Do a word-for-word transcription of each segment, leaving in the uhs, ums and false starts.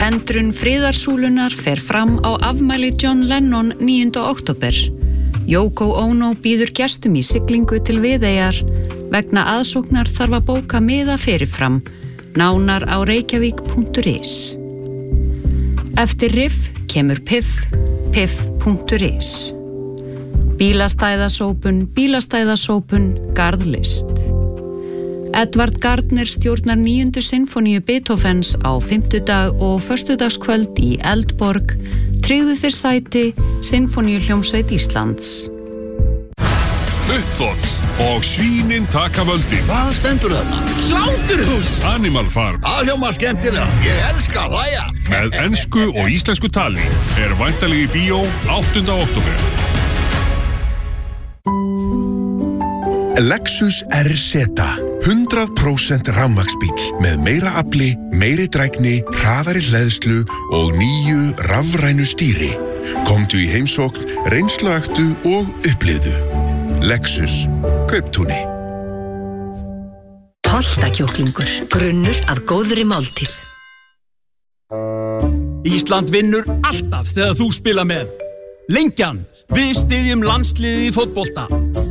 Tendrun friðarsúlunar fer fram á afmæli John Lennon níunda október. Yoko Ono býður gestum í siglingu til Viðeyjar. Vegna aðsóknar þarf að bóka miða fyrirfram. Nánar á reykjavík punktur is. Eftir riff kemur piff, piff punktur is. Bílastæðasópun, bílastæðasópun, garðlist. Edvard Gardner stjórnar níundu sinfoníu Beethovens á fimmtudag og föstudagskvöld í Eldborg. Tryggðu þér sæti, Sinfoníuhljómsveit Íslands. Uppþótt og svínin taka völdin. Hvað stendur þarna? Sláturhús! Animal Farm. Það hljómar skemmtilega. Ég elska að hlæja. Með ensku og íslensku tali er væntanleg í bíó áttunda október. Lexus R Z hundrað prósent rafmagnsbíll með meira afli, meiri drægni, hraðari hleðslu og nýju rafrænu stýri. Komdu í heimsókn, reynsluaktu og upplifðu. Lexus, Kauptúni. Holtakjúklingur, grunnur að góðri máltíð. Ísland vinnur alltaf þegar þú spila með. Lengjan, við styðjum landsliðið í fótbolta.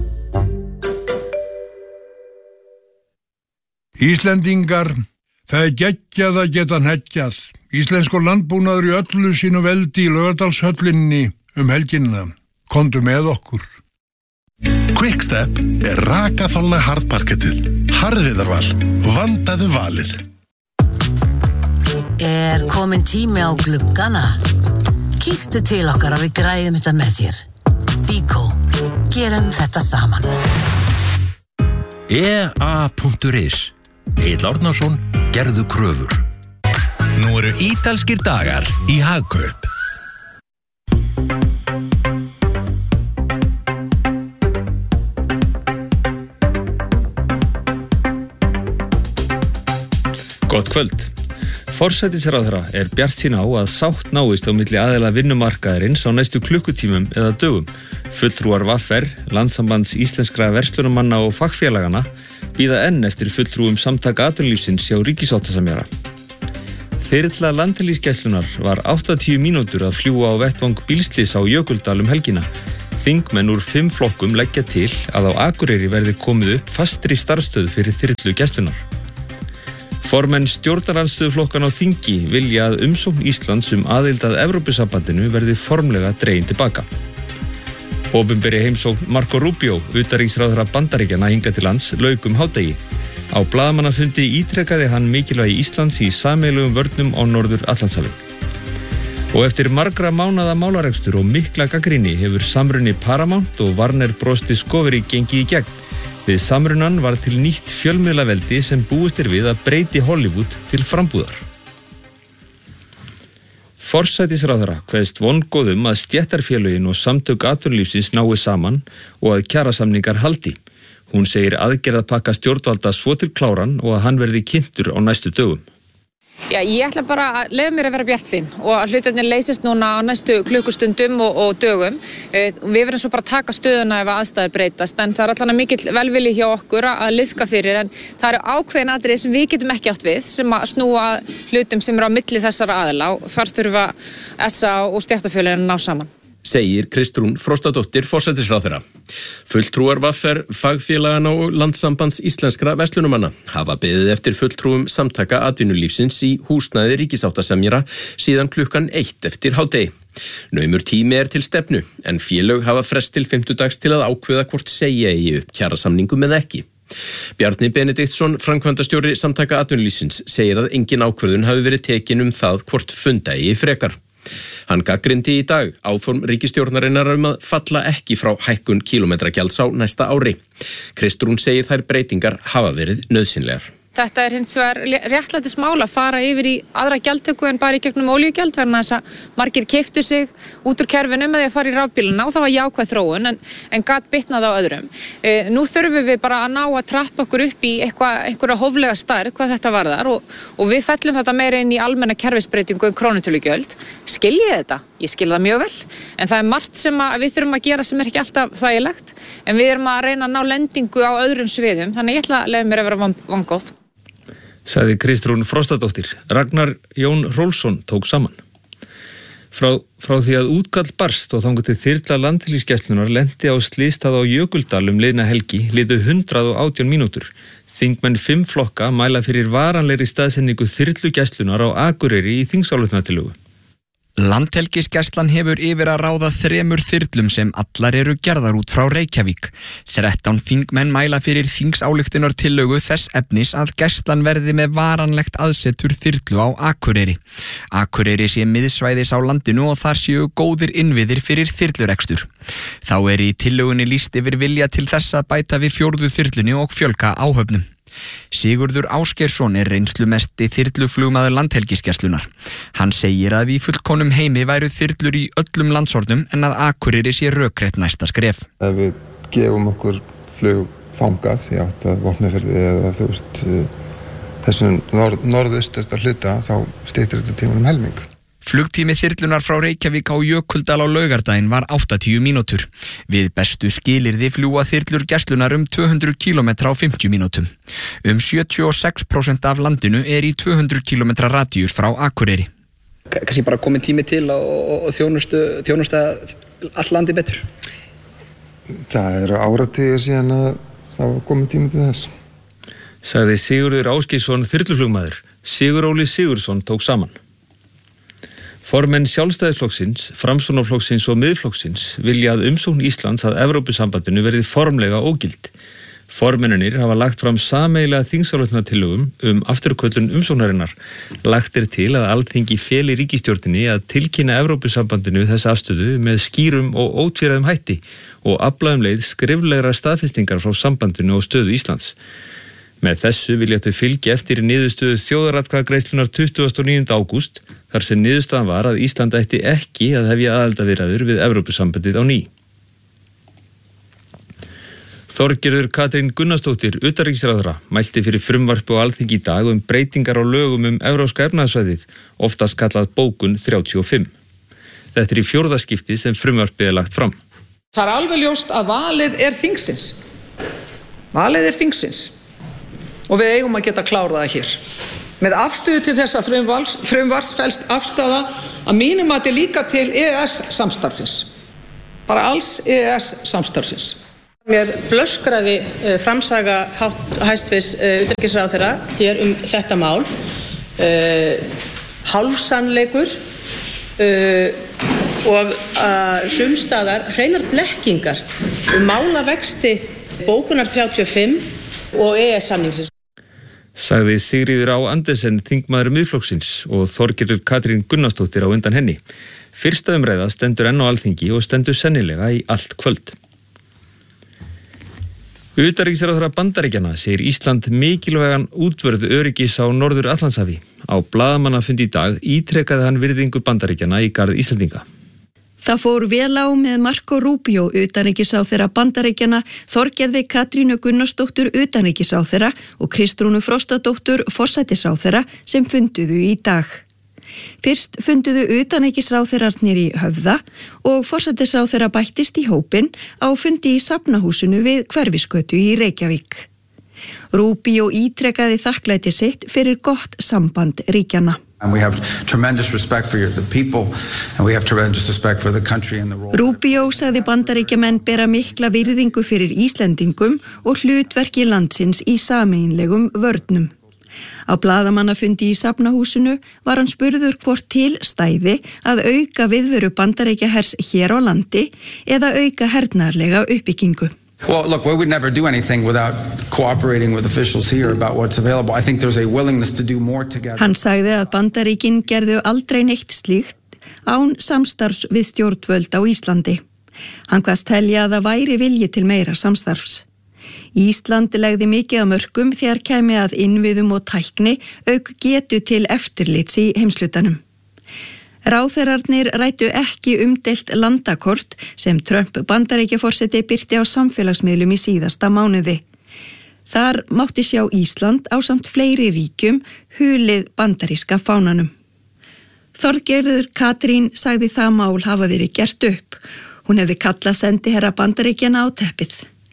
Íslendingar, það er geggjað að geta hneggjað. Íslenskur landbúnaður í öllu sínu veldi í Laugardalshöllinni um helginna. Komdu með okkur. Quickstep er rakaþolna harðparkettið. Harðviðarval, vandaðu valið. Er komin tími á gluggana? Kíktu til okkar að við græðum þetta með þér. Bíkó, gerum þetta saman. E A punktur is Egill Árnason, gerðu kröfur. Nú eru ítalskir dagar í Hagkaup. Gott kvöld. Forsætisráðherra er bjartsýn á að sátt náist á milli aðila vinnumarkaðarins á næstu klukkutímum eða dögum. Fulltrúar V R, Landssambands íslenskra verslunarmanna og fagfélagana bíða enn eftir fulltrúum samtaka atvinnulífsins hjá ríkissáttasemjara. Þyrla Landhelgisgæslunnar var áttatíu mínútur að fljúga á vettvang bílslys á Jökuldal um helgina. Þingmenn úr fimm flokkum leggja til að á Akureyri verði komið upp fastri starfstöð fyrir þyrlu gæslunnar. Formenn stjórnarandstöðuflokkan á þingi vilja að umsókn Íslands um aðild að Evrópusambandinu verði formlega dregin tilbaka. Opinberi heimsókn Marco Rubio, utanríkisráðherra Bandaríkjanna hingað til lands, lauk um hádegi. Á blaðamannafundi ítrekaði hann mikilvægi Íslands í sameiginlegum vörnum á Norður-Atlantshafi. Og eftir margra mánaða málarekstur og mikla gagnrýni hefur samruni Paramount og Warner Bros. Discovery gengið í gegn. Við samrunan var til nýtt fjölmiðlaveldi sem búist er við að breyti Hollywood til frambúðar. Forsætisráðherra kveðst vongóðum að stéttarfélögin og samtök atvinnulífsins nái saman og að kjarasamningar haldi. Hún segir aðgerðapakka stjórnvalda svo til kláran og að hann verði kynntur á næstu dögum. Já, ég ætla bara að leyfa mér að vera bjartsýn og að hlutirnir leysist núna á næstu klukkustundum og, og dögum. Við verðum svo bara að taka stöðuna ef aðstæður breytast, en það er allan mikill velvilji hjá okkur að liðka fyrir, en það eru ákveðin atriði sem við getum ekki átt við, sem að snúa hlutum sem eru á milli þessara aðila og þar þurfa S A og stéttarfélögin að ná saman. Segir Kristrún Frostadóttir forsætisráðherra. Fulltrúar V R, fagfélagana og Landssambands íslenskra verslunarmanna hafa beðið eftir fulltrúum samtaka atvinnulífsins í húsnæði ríkissáttasemjara síðan klukkan eitt eftir hádegi. Naumur tími er til stefnu, en félög hafa frest til fimmtudags til að ákveða hvort segja eigi upp kjarasamningum eða ekki. Bjarni Benediktsson, framkvæmdastjóri samtaka atvinnulífsins, segir að engin ákvörðun hafi verið tekin um það hvort funda eigi frekar. Hann gagnrýndi í dag áform ríkisstjórnarinnar um að falla ekki frá hækkun kílómetragjalds á næsta ári. Kristrún segir þær breytingar hafa verið nauðsynlegar. Þetta er hins vegar réttlætismál að fara yfir í aðra gjaldtöku en bara í gegnum olíugjald, vegna þess að margir keyptu sig út úr kerfinu með því að fara í rafbílana og það var jákvæð þróun en, en gat bitnað á öðrum. E, nú þurfum við bara að ná að trappa okkur upp í eitthvað, einhverja hóflega stærð hvað þetta varðar og, og við fellum þetta meira inn í almenna kerfisbreytingu en krónutölugjöld. Skiljið þetta? Ég skil það mjög vel, en það er margt sem við þurfum að gera sem er ekki alltaf þægilegt, en við erum að reyna að ná lendingu á öðrum sviðum, þannig ég ætla að leyfa mér að vera vongóð. sagði Kristrún Frostadóttir. Ragnar Jón Rólfsson tók saman. Frá, frá því að útkall barst og þangað til þyrla landhelgisgæslunnar lenti á slysstað á Jökuldal um liðna helgi liðu hundrað og átján mínútur. Þingmenn fimm flokka mæla fyrir varanlegri staðsendingu þyrlugæslunnar á Akureyri í þingsályktunartillögu. Landhelgisgæslan hefur yfir að ráða þremur þyrlum sem allar eru gerðar út frá Reykjavík. þrettán þingmenn mæla fyrir þingsályktunartillögu þess efnis að gæslan verði með varanlegt aðsetur þyrlu á Akureyri. Akureyri sé miðsvæðis á landinu og þar séu góðir innviðir fyrir þyrlurekstur. Þá er í tillögunni lýst yfir vilja til þess að bæta við fjórðu þyrlunni og fjölga áhöfnum. Sigurður Ásgeirsson er reynslumesti þyrluflugmaður Landhelgisgæslunnar. Hann segir að í fullkomnum heimi væru þyrlur í öllum landshornum en að Akureyri sé rökrétt næsta skref. Ef við gefum okkur flug þangað í átt að Vopnafirði eða þú veist þessum norð, norðaustasta hluta þá styttir þetta tímann um helming. Flugtími þyrlunar frá Reykjavík á Jökuldal á Laugardaginn var áttatíu mínútur. Við bestu skilyrði fljúga þyrlur gæslunar um tvö hundruð kílómetra á fimmtíu mínútum. Um sjötíu og sex prósent af landinu er í tvö hundruð kílómetra radíus frá Akureyri. Kannski bara komin tími til og, og þjónustu, þjónusta all landi betur? Það eru áratugur síðan að það var komin tími til þess. Sagði Sigurður Ásgeirsson þyrluflugmaður. Sigur Óli Sigurðsson tók saman. Formenn Sjálfstæðisflokksins, Framsóknarflokksins og Miðflokksins vilja að umsókn Íslands að Evrópusambandinu verði formlega ógild. Formennirnir hafa lagt fram sameiginlega þingsályktunartillögum um afturköllun umsóknarinnar. Lagt er til að Alþingi feli ríkisstjórninni að tilkynna Evrópusambandinu þessa afstöðu með skýrum og ótvíræðum hætti og afla um leið skriflegra staðfestingar frá sambandinu og stöðu Íslands. Með þessu vilja þau fylgja eftir niðurstöðu þjóðaratkvæðagreiðslunnar tuttugasta og níunda ágúst, þar sem niðurstaðan var að Ísland ætti ekki að hefja aðildarviðræður við Evrópusambandið á ný. Þorgerður Katrín Gunnarsdóttir, utanríkisráðherra, mælti fyrir frumvarpi á Alþingi í dag um breytingar á lögum um Evrópska efnahagssvæðið, oftast kallað bókun þrjátíu og fimm. Þetta er í fjórða skipti sem frumvarpið er lagt fram. Það er alveg ljóst að valið er þingsins. Valið er þingsins. Og við eigum að geta klárað það hér. Með afstöðu til þessa frumvars, frumvars felst afstaða að mínum mati líka til E E S samstarfsins. Bara alls E E S samstarfsins. Mér blöskraði uh, framsaga hæstvirts uh, utanríkisráðherra hér um þetta mál. Uh, hálfsannleikur uh, og uh, sumstaðar hreinar blekkingar um málavexti bókunar þrjátíu og fimm og E E S samningsins. Sagði Sigríður Á Andersen, þingmaður Miðflokksins og Þorgerður Katrín Gunnarsdóttir á undan henni. Fyrsta umræða stendur enn á Alþingi og stendur sennilega í allt kvöld. Utanríkisráðherra Bandaríkjanna segir Ísland mikilvægan útvörð öryggis á Norður Atlantshafi. Á blaðamannafundi í dag ítrekaði hann virðingu Bandaríkjanna í garð Íslendinga. Það fór vel á með Marco Rubio, utanríkisráðherra Bandaríkjanna, Þorgerði Katrínu Gunnarsdóttur, utanríkisráðherra og Kristrúnu Frostadóttur, forsætisráðherra sem funduðu í dag. Fyrst funduðu utanríkisráðherrarnir í Höfða og forsætisráðherra bættist í hópinn á fundi í Safnahúsinu við Hverfisgötu í Reykjavík. Rubio ítrekkaði þakklæti sitt fyrir gott samband ríkjanna. And we have tremendous respect for the people and we have tremendous respect for the country and the role. Rubio sagði Bandaríkjamenn bera mikla virðingu fyrir Íslendingum og hlutverki landsins í sameiginlegum vörnum. Á blaðamannafundi í Safnahúsinu var hann spurður hvort til stæði að auka viðveru Bandaríkjahers hér á landi eða auka hernaðarlega uppbyggingu. Well, look, we would never do anything without cooperating with officials here about what's available. I think there's a willingness to do more together. Hann sagði að Bandaríkin gerðu aldrei neitt slíkt án samstarfs við stjórnvöld á Íslandi. Hann kvaðst telja að það væri vilji til meira samstarfs. Ísland legði mikið að mörkum þegar kæmi að innviðum og tækni auk getu til eftirlits í heimslutanum. Ráðherrarnir ræddu ekki umdeilt landakort sem Trump Bandaríkjaforseti birti á samfélagsmiðlum í síðasta mánuði. Þar mátti sjá Ísland ásamt fleiri ríkjum hulið bandaríska fánanum. Þorgerður Katrín sagði það mál hafa verið gert upp. Hún hefði kallað sendiherra Bandaríkjanna á teppið.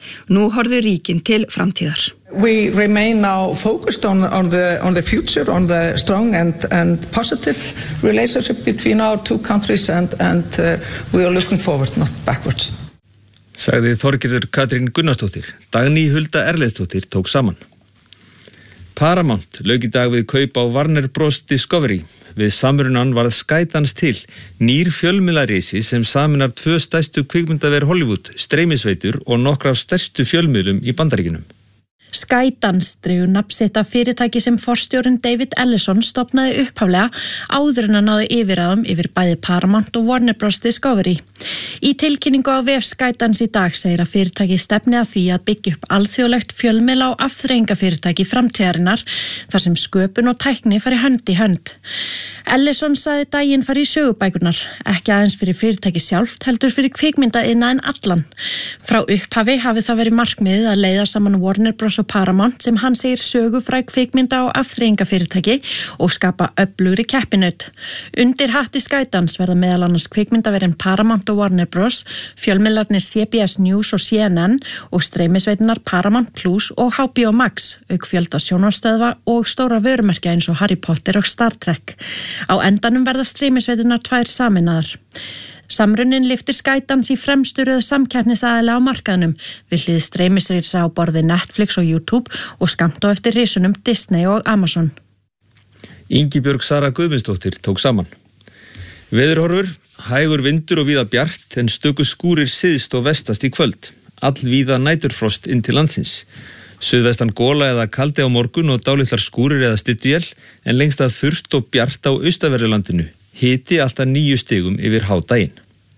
Nú horfðu ríkin til framtíðar. We remain now focused on, on, the, on the future, on the strong and, and positive relationship between our two countries and, and uh, we are looking forward, not backwards. Sagði Þorgerður Katrín Gunnarsdóttir. Dagný Hulda Erlendsdóttir tók saman. Paramount lauk í dag við kaup á Warner Bros. Discovery. Við samrunan varð Skydance til, nýr fjölmiðlarisi sem saminar tvö stærstu kvikmyndaver Hollywood, streymisveitur og nokkra af stærstu fjölmiðlum í Bandaríkjunum. Skydance dregur nafn sitt af fyrirtæki sem forstjórinn David Ellison stofnaði upphaflega áður en að náði yfirráðum yfir bæði Paramount og Warner Bros. Discovery. Í tilkynningu á vef Skydance í dag segir að fyrirtæki stefni að því að byggja upp alþjóðlegt fjölmiðla og afþreyingafyrirtæki framtíðarinnar þar sem sköpun og tækni fari hönd í hönd. Ellison sagði daginn fari í sögubækurnar, ekki aðeins fyrir fyrirtæki sjálft, heldur fyrir kvikmyndaiðnaðinn allan. Frá upphafi hafi það verið markmiðið að leiða saman Warner Bros. Og Paramount sem hann segir sögufræg kvikmynda og afþreyingafyrirtæki og skapa öflugri keppinaut. Undir hatti Skydance verða meðal annars kvikmyndaverin Paramount og Warner Bros., fjölmiðlarnir C B S News og C N N og streymisveitinar Paramount Plus og H B O Max, auk fjölda sjónvarpsstöðva og stóra vörumerkja eins og Harry Potter og Star Trek. Á endanum verða streymisveitinar tvær sameinaðar. Samrunin lyftir Skydance í fremstu röð samkeppnisaðila á markaðnum við hlið streymisritsa á borði Netflix og YouTube og skammt á eftir risunum Disney og Amazon. Ingibjörg Sara Guðmundsdóttir tók saman. Veðurhorfur, hægur vindur og víða bjart en stöku skúrir syðst og vestast í kvöld. Allvíða næturfrost inn til landsins. Suðvestan gola eða kaldi á morgun og dálitlar skúrir eða styttuél en lengst að þurrt og bjart á austanverðurlandinu. Hiti alltaf níu stigum yfir hádaginn.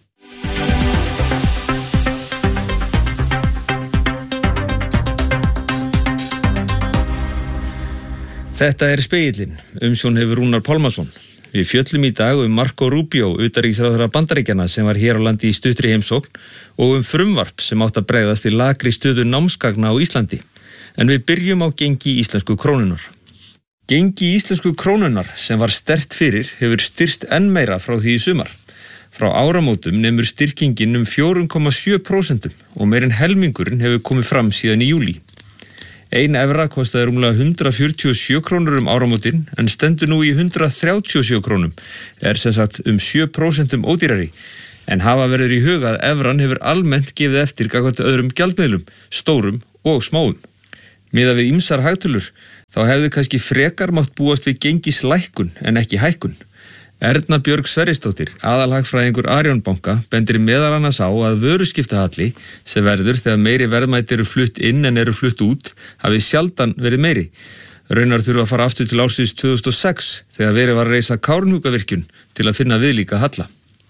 Þetta er Spegillinn, umsjón hefur Rúnar Pálmason. Við fjöllum í dag um Marco Rubio, utanríkisráðherra Bandaríkjanna sem var hér á landi í stuttri heimsókn og um frumvarp sem átt að bregðast í lakri stöðu námsgagna á Íslandi. En við byrjum á gengi íslensku krónunar. Gengi íslensku krónunar sem var sterkt fyrir hefur styrst enn meira frá því í sumar. Frá áramótum nemur styrkingin um fjögur komma sjö prósent og meirinn helmingurinn hefur komið fram síðan í júlí. Ein evra kostaði rúmlega hundrað fjörutíu og sjö krónur um áramótin en stendur nú í hundrað þrjátíu og sjö krónum, er sem sagt um sjö prósent ódýrari. En hafa verður í huga að evran hefur almennt gefið eftir gagnvart öðrum gjaldmiðlum, stórum og smáum. Miðað við ýmsar hagtölur, þá hefði kannski frekar mátt búast við gengislækkun en ekki hækkun. Erna Björg Sverrisdóttir, aðalhagfræðingur Arion banka, bendir meðal annars á að vöruskiptahalli sem verður þegar meiri verðmæti eru flutt inn en eru flutt út, hafi sjaldan verið meiri. Raunar þurfa að fara aftur til ársins tvö þúsund og sex þegar verið var að reisa Kárahnjúkavirkjun til að finna viðlíka halla.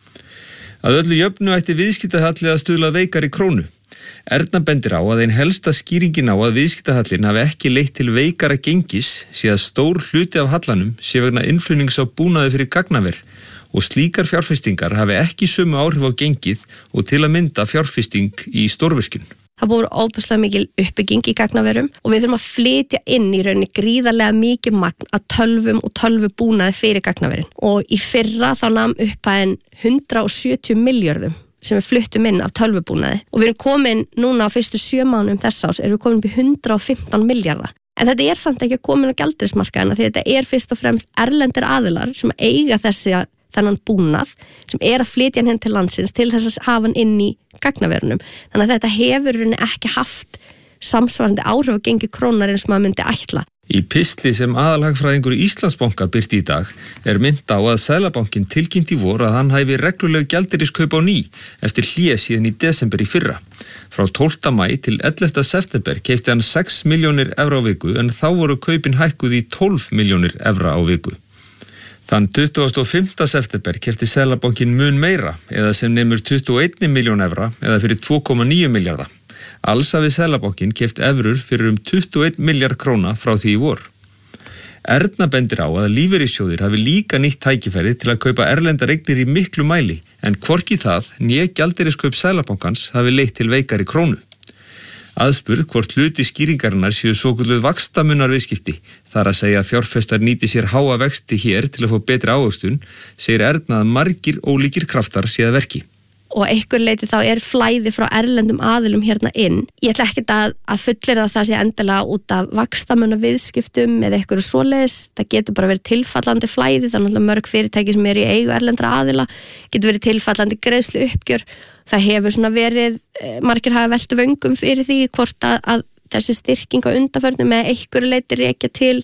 Að öllu jöfnu ætti viðskiptahalli að stuðla veikari krónu. Erna bendir á að einn helsta skýringin á að viðskiptahallin hafi ekki leitt til veikara gengis sé að stór hluti af hallanum sé vegna innflutnings á búnaði fyrir gagnaver og slíkar fjárfestingar hafi ekki sömu áhrif á gengið og til að mynda fjárfesting í stórvirkjun. Það búið óbúslega mikil uppbygging í gagnaverum og við þurfum að flytja inn í rauninni gríðarlega mikið magn að tölvum og tölvubúnaði fyrir gagnaverin og í fyrra þá nam upphæðin hundrað og sjötíu milljörðum sem við fluttum inn af tölvubúnaði og við erum komin núna á fyrstu sjö mánuðum þess árs erum við komin upp í hundrað og fimmtán milljarða. En þetta er samt ekki að komin á gjaldeyrismarkaðina því þetta er fyrst og fremst erlendir aðilar sem eiga þessi þennan búnað sem er að flytja hann til landsins til þess að hafa hann inn í gagnaverunum. Þannig að þetta hefur ekki haft samsvarandi áhrif að gengi krónar eins og maður myndi ætla. Í pistli sem aðalhagfræðingur Íslandsbanka birti í dag er mynd á að Seðlabankinn tilkynnt í vor að hann hæfi regluleg gjaldeyriskaup á ný eftir hlé síðan í desember í fyrra. Frá tólfta maí til ellefta september keypti hann sex milljónir evra á viku en þá voru kaupin hækkuð í tólf milljónir evra á viku. Þann tuttugasta og fimmta september keypti Seðlabankinn mun meira eða sem nemur tuttugu og eina milljón evra eða fyrir tvö komma níu milljarða. Alls hafi Seðlabankinn keypt evrur fyrir um tuttugu og einn milljarð króna frá því í vor. Erna bendir á að lífeyrissjóðir hafi líka nýtt tækifæri til að kaupa erlendar eignir í miklu mæli en hvorki það né gjaldeyriskaup Seðlabankans hafi leitt til veikari krónu. Aðspurð hvort hluti skýringarinnar séu svokölluð vaxtamunar viðskipti, þar að segja að fjárfestar nýti sér háa vexti hér til að fá betri ávöxtun, segir Erna að margir ólíkir kraftar sé að verki. og einhver leiti þá er flæði frá erlendum aðilum hérna inn. Ég ætla ekkert að, að fullyrða að það sé endilega út af vaxtamunna viðskiptum eða einhverju svoleiðis. Það getur bara verið tilfallandi flæði, þannig að mörg fyrirtæki sem eru í eigu erlendra aðila getur verið tilfallandi greiðslu uppgjör. Það hefur svona verið, margir hafa veltu vöngum fyrir því hvort að, að þessi styrking á undanförnum með einhverju leiti rekja til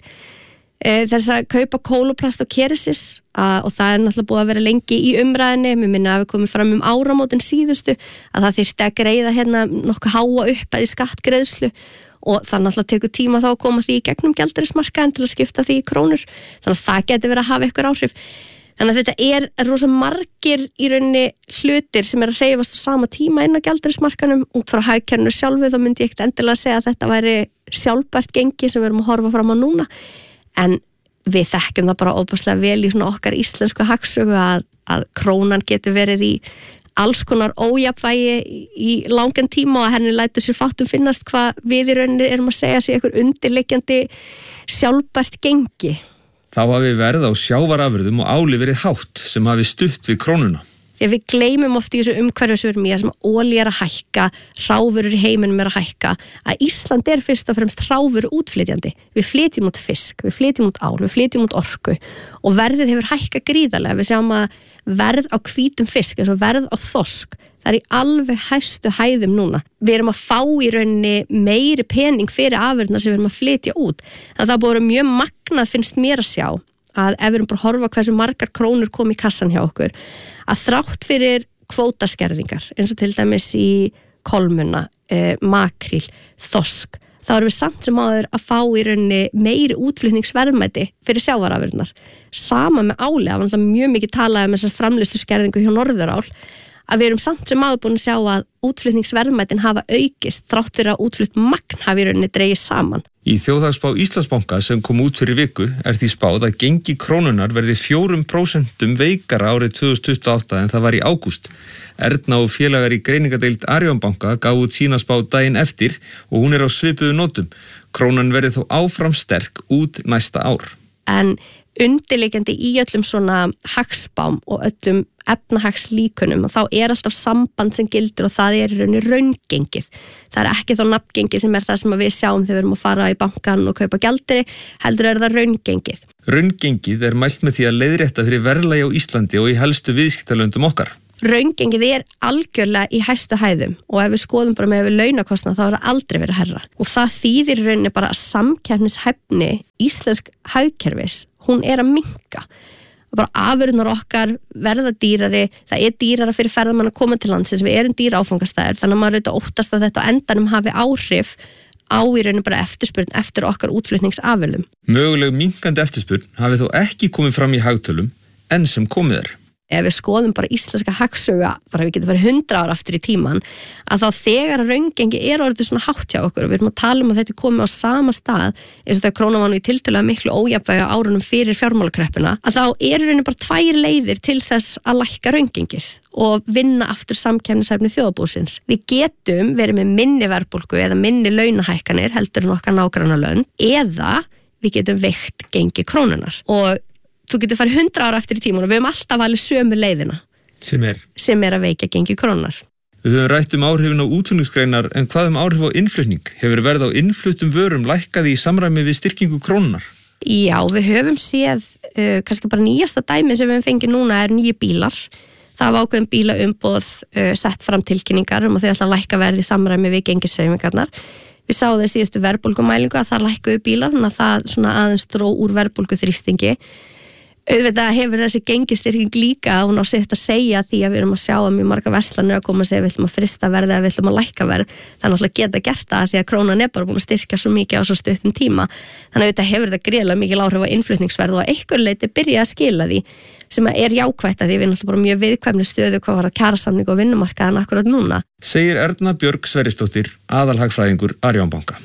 e, þess að kaupa kóluplast og keresis og það er náttúrulega búið að vera lengi í umræðinni. Mér minna að við komum fram um áramótin síðustu að það þyrfti að greiða hérna nokkuð háa upp að í skattgreiðslu og það náttúrulega tekur tíma þá að koma því í gegnum gjaldeyrismarkaðinn til að skipta því í krónur, þannig að það getur verið að hafa einhver áhrif. Þannig að þetta er rosa margir í rauninni hlutir sem er að hreyfast á sama tíma inn á gjaldeyrismarkaðnum. Út frá hagkerfinu sjálfu þá myndi ég ekkert endilega segja að þetta væri sjálfbært gengi sem við erum að horfa fram á núna, en við þekkjum það bara óbúslega vel í svona okkar íslensku hagsögu að, að krónan getur verið í alls konar ójafnvægi í langan tíma og henni lætur sér fátum finnast hvað við í rauninni erum að segja sig einhver undirliggjandi sjálfbært gengi. Þá hafi verð á sjávarafurðum og áli verið hátt sem hafi stutt við krónuna. Ég við gleymum oft í þessu umhverfi sem við erum í að sem olía er að hækka, hrávörur í heiminum er að hækka, að Ísland er fyrst og fremst hrávöru útflytjandi. Við flytjum út fisk, við flytjum út ál, við flytjum út orku og verðið hefur hækka gríðarlega. Við sjáum að verð á hvítum fisk, eins og verð á þorsk, það er í alveg hæstu hæðum núna. Við erum að fá í rauninni meiri pening fyrir afurðina sem við erum að flytja út. Þannig að það búið mjög magnað finnst mér að sjá að ef við erum bara að horfa hversu margar krónur kom í kassan hjá okkur, að þrátt fyrir kvótaskerðingar, eins og til dæmis í kolmuna, eh, makríl, þorsk, þá erum við samt sem áður að fá í rauninni meiri útflutningsverðmæti fyrir sjávarafurðnar. Sama með áli, það var alltaf mjög mikið talað um þessar framleiðslu skerðingu hjá Norðurál, að við erum samt sem áður búin að sjá að útflutningsverðmætin hafa aukist þrátt fyrir að útflutt magn hafi í rauninni dregið saman. Í þjóðhagsspá Íslandsbanka sem kom út fyrir viku er því spáð að gengi krónunar verði fjórum prósentum veikara árið tvö þúsund tuttugu og átta en það var í ágúst. Erna og félagar í greiningadeild Arion banka gaf út sína spá daginn eftir og hún er á svipuðu nótum. Krónan verði þó áfram sterk út næsta ár. En undirliggjandi í öllum svona hagspám og öllum efnahagslíkunum og þá er alltaf samband sem gildir og það er í rauninni raungengið. Það er ekki þá nafngengið sem er það sem við sjáum þegar við erum að fara í bankan og kaupa gjaldeyri, heldur er það raungengið. Raungengið er mælt með því að leiðrétta fyrir verðlagi á Íslandi og í helstu viðskiptalöndum okkar. Raungengið er algjörlega í hæstu hæðum og ef við skoðum bara með við launakostnað þá er það aldrei verið herra. Og það þýðir í rauninni bara að samkeppnishæfni íslensk hagkerfis, hún er að minnka. Bara afurðnar okkar verða dýrari, það er dýrara fyrir ferðamann að koma til landsins, við erum dýra áfangastæður, þannig að maður auðvitað óttast að þetta á endanum hafi áhrif á í rauninu bara eftirspurn eftir okkar útflutningsafurðum. Möguleg minnkandi eftirspurn hafi þó ekki komið fram í hagtölum enn sem komið er. Ef við skoðum bara íslenska hagsöga, bara við getum verið hundra ára aftur í tíman, að þá þegar að raungengi er orðið svona hátt hjá okkur og við erum að tala um að þetta er komið á sama stað eins og þegar krónan var nú í tiltölulega miklu ójafnvægi á árunum fyrir fjármálakreppuna, að þá eru rauninni bara tvær leiðir til þess að lækka raungengið og vinna aftur samkeppnishæfni þjóðarbúsins. Við getum verið með minni verðbólgu eða minni launahækkanir heldur en okkar nágrannalönd eða við getum veikt gengi krónunar og þú getur farið hundra ára eftir í tímun og við höfum alltaf valið sömu leiðina sem er, sem er að veikja gengi krónar. Við höfum rætt um áhrifin á útflutningsgreinar en hvað um áhrif á innflutning? Hefur verð á innfluttum vörum lækkaði í samræmi við styrkingu krónunar? Já, við höfum séð uh, kannski bara nýjasta dæmi sem við höfum fengið núna er nýju bílar. Það var ákveðin bílaumboð uh, sett fram tilkynningar um að þau ætla að lækka verð í samræmi við gengishreyfingarnar. Við sáum það í síðustu verðbólgumælingu að það lækkuðu bílar, þannig að það svona aðeins dró úr verðbólguþrýstingi. Auðvitað hefur þessi gengistyrking líka að hún á sitt að segja því að við erum að sjá að mjög marga verslanir að koma að segja við ætlum að frysta verð eða við ætlum að lækka verð. Þannig að geta gert það því að krónan er bara búin að styrkja svo mikið á svo stuttum tíma. Þannig að auðvitað hefur þetta gríðarlega mikil áhrif á innflutningsverð og að einhver leyti byrja að skila því sem er jákvætt að því við erum alltaf bara mjög viðkvæmni stöðu hvað var að kjarasamning og vinnumarkaðan akkurat núna. Segir Erna Björg Sverrisdóttir, aðalhagfræðingur Arion banka.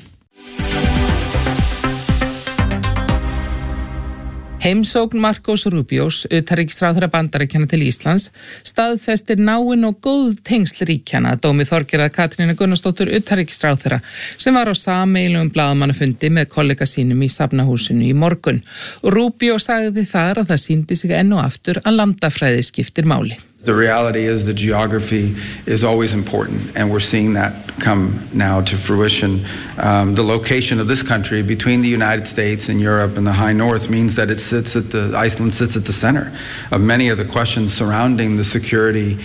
Heimsókn Marcos Rubios, utanríkisráðherra Bandaríkjanna til Íslands, staðfestir náin og góð tengsl ríkjanna að dómi Þorgerðar Katrínar Gunnarsdóttur utanríkisráðherra sem var á sameiginlegum blaðamannafundi með kollega sínum í Safnahúsinu í morgun. Rubio sagði þar að það sýndi sig enn og aftur að landafræði skiptir máli. The reality is the geography is always important, and we're seeing that come now to fruition. Um, the location of this country between the United States and Europe and the High North means that it sits at the, Iceland sits at the center of many of the questions surrounding the security.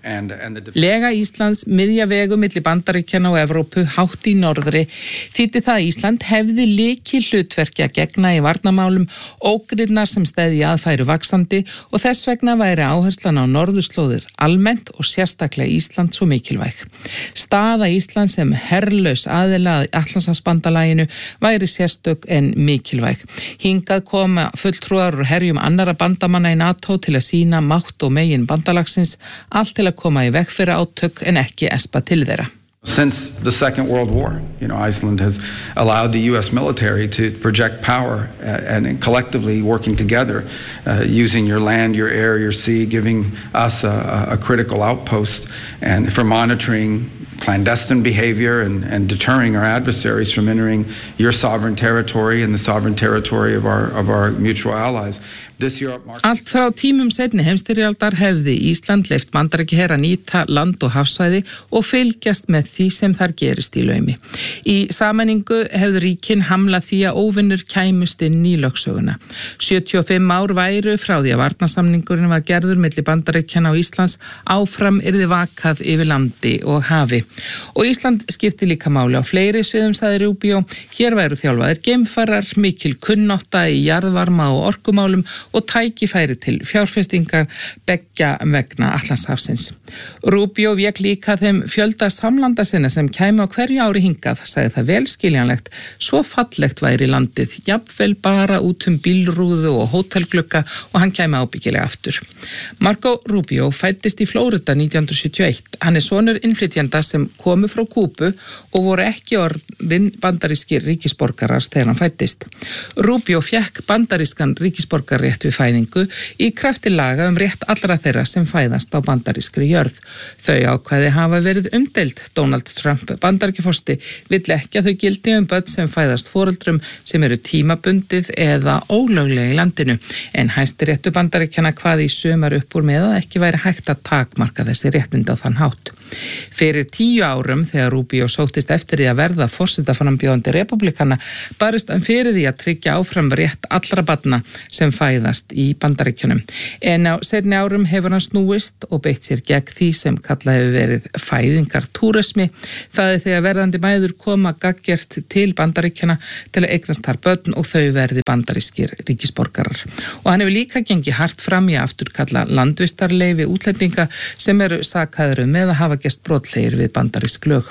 Lega Íslands miðja vegu milli Bandaríkjanna og Evrópu hátt í norðri þýddi það að Ísland hefði lykil hlutverki að gegna í varnarmálum, ógrinnar sem steðji aðfæru vaxandi og þess vegna væri áherslan á norðurslóðir almennt og sérstaklega Ísland svo mikilvæg. Staða Ísland sem herlaus aðila að Atlantshafsbandalaginu væri sérstök en mikilvæg. Hingað koma fulltrúar úr herjum annara bandamanna í NATO til að sýna mátt og megin bandalagsins, allt til að koma í veg fyrir átök en ekki espa til þeirra. Since the Second World War, you know, Iceland has allowed the U S military to project power uh, and collectively working together, uh, using your land, your air, your sea, giving us a, a critical outpost and for monitoring clandestine behavior and, and deterring our adversaries from entering your sovereign territory and the sovereign territory of our, of our mutual allies. Allt frá tímum seinni heimsstyrjaldar hefði Ísland leyft Bandaríkjaher að nýta land og hafsvæði og fylgjast með því sem þar gerist í laumi. Í sameiningu hefði ríkin hamlað því að óvinnur kæmust inn í lögsöguna. sjötíu og fimm ár væru frá því að varnarsamningurinn var gerður milli Bandaríkjanna og Íslands, áfram yrði vakað yfir landi og hafi. Og Ísland skipti líka máli á fleiri sviðum, sagði Rubio. Hér væru þjálfaðir geimfarar, mikil kunnátta í jarðvarma og orkumálum og tækifæri til fjárfestingar beggja vegna Atlantshafsins. Rubio vék líka þeim fjölda samlanda sinna sem kæmi á hverju ári hingað, sagði það vel skiljanlegt, svo fallegt væri landið, jafnvel bara út um bílrúðu og hótelglugga og hann kæmi ábyggilega aftur. Marco Rubio fæddist í Flórida nítján hundruð sjötíu og eitt. Hann er sonur innflytjenda sem komu frá Kúbu og voru ekki orðin bandarískir ríkisborgarar þegar hann fæddist. Rubio fékk bandarískan ríkisborgarrétt við fæðingu í krafti laga um rétt allra þeirra sem fæðast á bandarískri jörð. Þau ákvæði hafa verið umdeild. Donald Trump, bandaríkjaforsti, vill ekki að þau gildi um börn sem fæðast foreldrum sem eru tímabundið eða ólöglega í landinu, en Hæstiréttur Bandaríkjanna kvað í sumar upp úr með að ekki væri hægt að takmarka þessi réttindi á þann hátt. Fyrir tíu árum, þegar Rubio sóttist eftir því að verða forsetaframbjóðandi republikana, barist hann fyrir því að tryggja áfram rétt allra barna sem fæðast í Bandaríkjunum. En á seinni árum hefur hann snúist og beitt sér gegn því sem kallað hefur verið fæðingartúrismi. Það er þegar verðandi mæður koma gaggjert til Bandaríkjana til að eignast þar börn og þau verði bandarískir ríkisborgarar. Og hann hefur líka gengið hart fram í að afturkalla landvistarleyfi útlendinga sem eru sakaðir um með að hafa gerst brotlegir við bandarísk lög.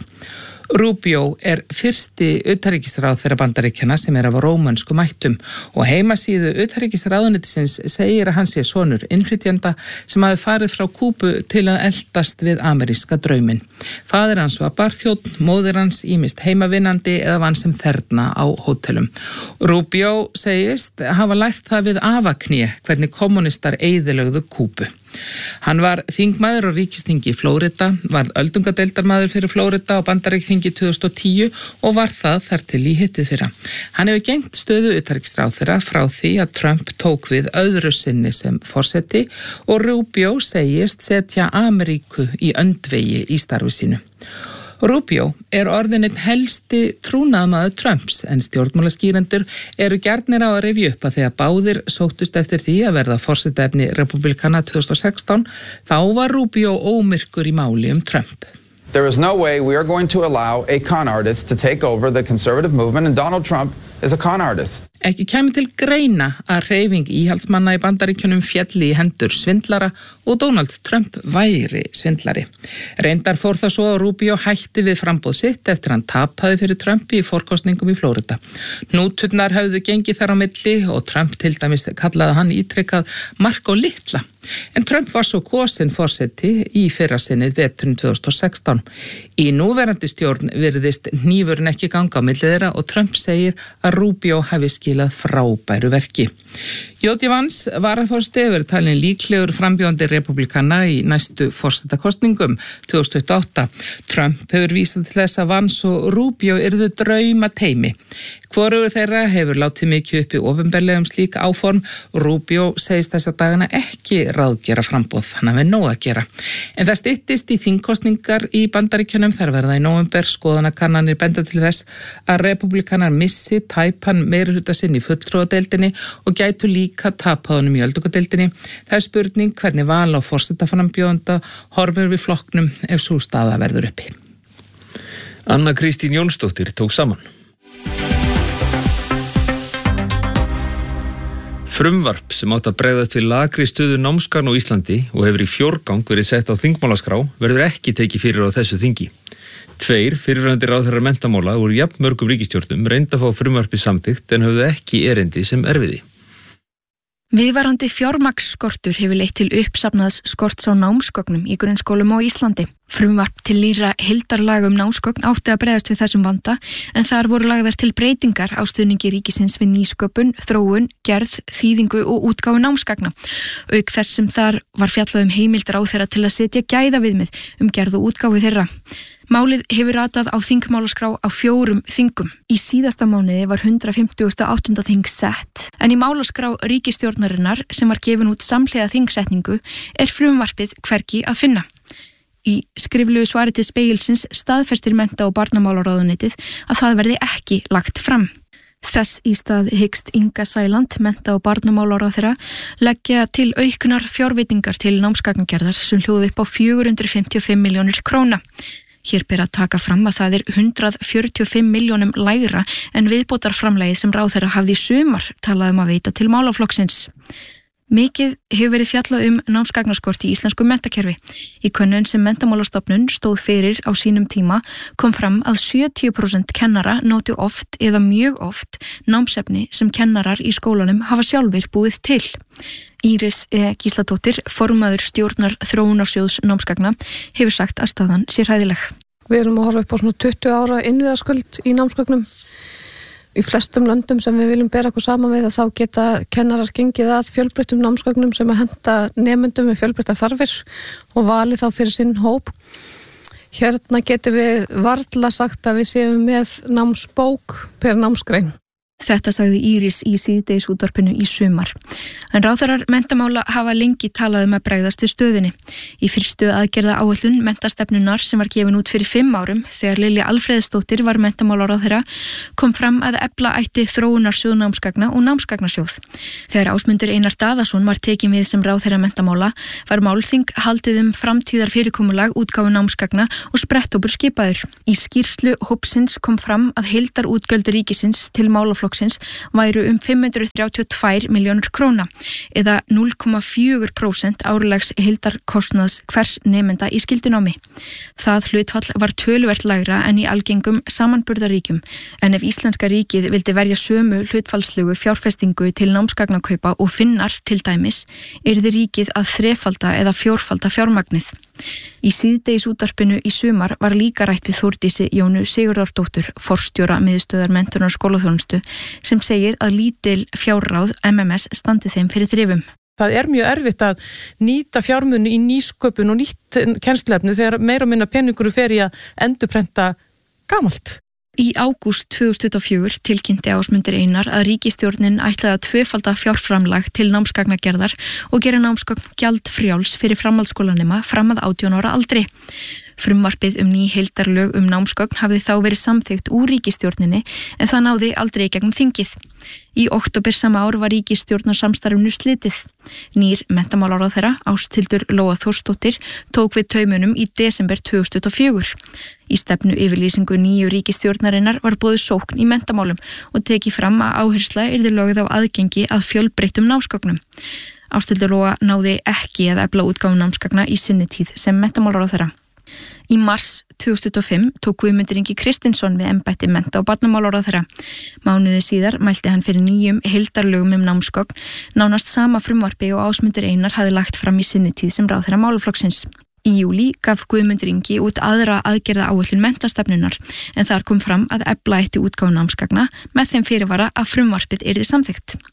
Rubio er fyrsti utanríkisráðherra Bandaríkjanna sem er af rómönskum ættum og heimasíðu utanríkisráðuneytisins segir að hann sé sonur innflytjenda sem hafi farið frá Kúbu til að eldast við ameríska drauminn. Faðir hans var barþjónn, móðir hans ýmist heimavinnandi eða vann sem þerna á hótelum. Rubio segist hafa lært það við afakné hvernig kommunistar eyðilögðu Kúbu. Hann var þingmaður á ríkisþingi í Flórida, var öldungadeildarmaður fyrir Flórida og Bandaríkþingi tvö þúsund og tíu og var það þar til í hittið fyrra. Hann hefur gegnt stöðu utanríkisráðherra frá því að Trump tók við öðru sinni sem forseti og Rubio segist setja Ameríku í öndvegi í starfi sínu. Rubio er orðin einn helsti trúnaðarmaður Trumps en stjórnmálaskýrendur eru gjarnir á að rifja upp að þegar báðir sóttust eftir því að verða forsetaefni republikana tvö þúsund og sextán þá var Rubio ómyrkur í máli um Trump. There is no way we are going to allow a con artist to take over the conservative movement and Donald Trump is a con artist. Ekki kemur til greina að hreyfing íhaldsmanna í Bandaríkjunum félli í hendur svindlara og Donald Trump væri svindlari. Reyndar fór það svo að Rubio hætti við framboð sitt eftir hann tapaði fyrir Trump í forkosningum í Flórida. Hnúturnar höfðu gengið þar á milli og Trump til dæmis kallaði hann ítrekkað Marco Litla. En Trump var svo kosinn forseti í fyrra sinnið veturinn tvö þúsund og sextán. Í núverandi stjórn virðist hnífurinn ekki ganga á milli þeirra og Trump segir að Rubio hafi skilað frábæru verki. J D Vance varaforseti hefur talin líklegur frambjóðandi republikana í næstu forsetakostningum tvö þúsund tuttugu og átta. Trump hefur vísað til þess að Vance og Rubio yrðu drauma teimi. Hvorugur þeirra hefur látið mikið uppi opinberlega um slík áform. Rubio segist þessa dagana ekki ráðgera framboð, hann hafi nóg að gera. En það styttist í þingkostningar í Bandaríkjunum, þær verða í nóvember. Skoðanakannanir benda til þess að republikanar missi tæpan meirihluta sinn í fulltrúadeildinni og gætu líka tapaðunum í öldungadeildinni. Það er spurning hvernig val á forsetaframbjóðanda horfir við flokknum ef sú staða verður uppi. Anna Kristín Jónsdóttir tók saman. Frumvarp sem átt að bregðast við lagri stöðu námsgagna á Íslandi og hefur í fjórgang verið sett á þingmálaskrá verður ekki tekið fyrir á þessu þingi. Tveir fyrirverandi ráðherrar menntamála úr jafn mörgum ríkisstjórnum reyndu að fá frumvarpi samþykkt en höfðu ekki erindi sem erfiði. Viðvarandi fjármagnsskortur hefur leitt til uppsafnaðs skorts á námsgögnum í grunnskólum á Íslandi. Frumvarp til nýrra heildarlaga um námsgögn átti að bregðast við þessum vanda en þar voru lagðar til breytingar á stuðningi ríkisins við nýsköpun, þróun, gerð, þýðingu og útgáfu námsgagna. Auk þess sem þar var fjallað um heimildir á þeirra til að setja gæðaviðmið um gerð og útgáfu þeirra. Málið hefur ratað á þingmálaskrá á fjórum þingum. Í síðasta mánuði var hundrað fimmtugasta og áttunda þing sett, en í málaskrá ríkisstjórnarinnar sem var gefin út samhliða þingsetningu er frumvarpið hvergi að finna. Í skriflegu svari til Spegilsins staðfestir mennta- og barnamálaráðuneytið að það verði ekki lagt fram. Þess í stað hyggst Inga Sæland, mennta- og barnamálaráðherra, leggja til auknar fjárveitingar til námsgagnagerðar sem hljóði upp á fjögur hundruð fimmtíu og fimm milljónir króna. Hér ber að taka fram að það er hundrað fjörutíu og fimm milljónum lægra en viðbótarframlagið sem ráðherra hafði í sumar talað um að veita til málaflokksins. Mikið hefur verið fjallað um námsgagnaskort í íslensku menntakerfi. Í könnun sem Menntamálastofnun stóð fyrir á sínum tíma kom fram að sjötíu prósent kennara nótu oft eða mjög oft námsefni sem kennarar í skólanum hafa sjálfir búið til. Íris E. Gísladóttir, formaður stjórnar Þróunarsjóðs námsgagna, hefur sagt að staðan sé hræðileg. Við erum að horfa upp á svona tuttugu ára innviðaskuld í námsgögnum. Í flestum löndum sem við viljum bera okkur saman við að þá geta kennarar gengið að fjölbreyttum námsgögnum sem að henta nemendum með fjölbreyttar þarfir og valið þá fyrir sinn hóp. Hérna getum við varla sagt að við séum með námsbók per námsgrein. Þetta sagði Íris í síðdegisútvarpinu í sumar. En ráðherrar menntamála hafa lengi talað um að bregðast við stöðunni. Í fyrstu aðgerða áætlun menntastefnunar sem var gefin út fyrir fimm árum þegar Lilja Alfreðsdóttir var menntamálaráðherra kom fram að efla ætti þróunarsjóð námsgagna og námsgagnasjóð. Þegar Ásmundur Einar Daðason var tekin við sem ráðherra menntamála var málþing haldið um framtíðar fyrirkomulag útgáfu námsgagna og spretthópur skipaður. Í skýrslu hópsins kom fram að heildarútgjöld ríkisins til málaflokks væru um fimm hundruð þrjátíu og tvær milljónir króna eða núll komma fjögur prósent árlegs heildarkostnaðs hvers nemenda í skyldunámi. Það hlutfall var töluvert lægra en í algengum samanburðaríkjum en ef íslenska ríkið vildi verja sömu hlutfallslegu fjárfestingu til námsgagnakaupa og Finnar til dæmis yrði ríkið að þrefalda eða fjórfalda fjármagnið. Í síðdegisútvarpinu í sumar var líka rætt við Þórdísi Jónu Sigurðardóttur, forstjóra miðstöðvar menntunar og skólaþjónustu, sem segir að lítil fjárráð M M S standi þeim fyrir þrifum. Það er mjög erfitt að nýta fjármuni í nýsköpun og nýtt kennslefni þegar meira og minna peningur fer í að endurprenta gamalt. Í ágúst tvö þúsund tuttugu og fjögur tilkynnti Ásmundur Einar að ríkisstjórnin ætlaði að tvöfalda fjárframlag til námsgagnagerðar og gera námsgagn gjaldfrjáls fyrir framhaldsskólanema fram að átján ára aldri. Frumvarpið um ný heildarlög um námsgögn hafði þá verið samþykkt úr ríkisstjórninni en það náði aldrei gegnum þingið. Í október sama ár var ríkisstjórnarsamstarfinu slitið. Nýr menntamálaráðherra, Ásthildur Lóa Þórsdóttir, tók við taumunum í desember tvö þúsund tuttugu og fjögur. Í stefnu yfirlýsingu nýju ríkisstjórnarinnar var boðið sókn í menntamálum og tekið fram að áhersla yrði lögð á aðgengi að fjölbreyttum námsgögnum. Ásthildur Lóa náði ekki að efla útgáfu námsgagna í sinni tíð sem menntamálaráðherra. Í mars tvö þúsund tuttugu og fimm tók Guðmundur Ingi Kristinsson við embætti mennta- og barnamálaráðherra. Mánuði síðar mælti hann fyrir nýjum heildarlögum um námsgögn, nánast sama frumvarpi og Ásmundur Einar hafði lagt fram í sinni tíð sem ráðherra málaflokksins. Í júlí gaf Guðmundur Ingi út aðra aðgerða áætlun menntastefnunar en þar kom fram að efla ætti útgáfu námsgagna með þeim fyrirvara að frumvarpið yrði samþykkt.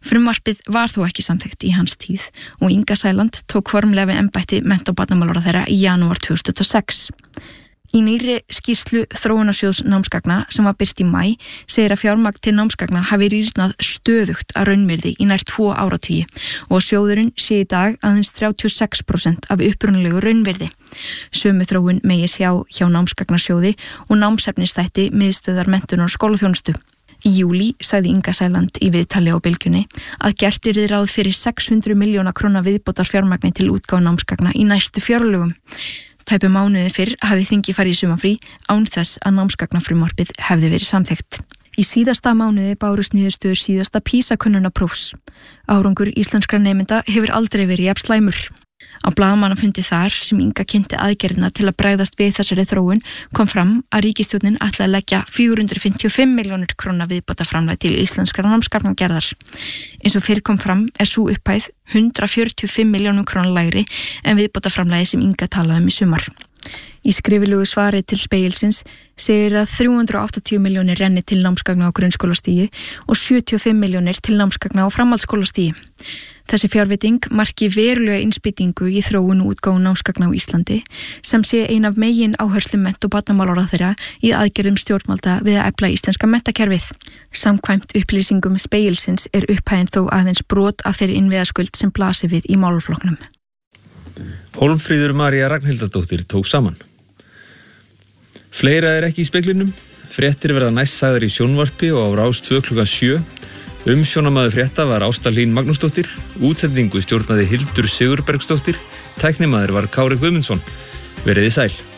Frumvarpið var þó ekki samþykkt í hans tíð og Inga Sæland tók formlega við embætti mennta- og barnamálaráðherra í janúar tvö þúsund tuttugu og sex. Í nýrri skýrslu Þróunarsjóðs námsgagna sem var birt í maí segir að fjármagn til námsgagna hafi rýrnað stöðugt að raunvirði í nær tvo áratugi og sjóðurinn sé í dag aðeins þrjátíu og sex prósent af upprunalegu raunvirði. Sömu þróun megi sjá hjá námsgagnasjóði og námsefnistætti miðstöðvar menntunar og skólaþjónustu. Í júlí sagði Inga Sæland í viðtali á Bylgjunni að gert yrði ráð fyrir sex hundruð milljóna króna viðbótar fjármagni til útgáfu námsgagna í næstu fjárlögum. Tæpu mánuði fyrr hafi þingi farið í sumarfrí án þess að námsgagnafrumvarpið hefði verið samþykkt. Í síðasta mánuði bárust niðurstöður síðasta PISA-könnunarprófs. Árangur íslenskra nemenda hefur aldrei verið jafn slæmur. Á blaðamannafundi þar sem Inga kynnti aðgerðina til að bregðast við þessari þróun kom fram að ríkisstjórnin ætlaði að leggja fjögur hundruð fimmtíu og fimm milljónir króna viðbótarframlag til íslenskra námsgagnagerðar. Eins og fyrr kom fram er sú upphæð hundrað fjörutíu og fimm milljónum króna lægri en viðbótarframlagi sem Inga talaði um í sumar. Í skrifilegu svari til Spegilsins segir að þrjú hundruð áttatíu milljónir renni til námsgagna á grunnskólastigi og sjötíu og fimm milljónir til námsgagna á framhaldsskólastigi. Þessi fjárveiting marki verulega innspýtingu í þróun og útgáfu námsgagna á Íslandi sem sé ein af megin áherslum mennt- og barnamálaráðherra í aðgerðum stjórnvalda við að efla íslenska menntakerfið. Samkvæmt upplýsingum Spegilsins er upphæðin þó aðeins brot af þeirri innviðaskuld sem blasir við í málaflokknum. Hólmfríður María Ragnhildardóttir tók saman. Fleira er ekki í speglinum. Fréttir verða næst sagðar í sjónvarpi og á Rás tvö klukkan sjö. Umsjónamaður frétta var Ásta Hlín Magnúsdóttir, útsendingu stjórnaði Hildur Sigurbergsdóttir, tæknimaður var Kári Guðmundsson. Veriði sæl.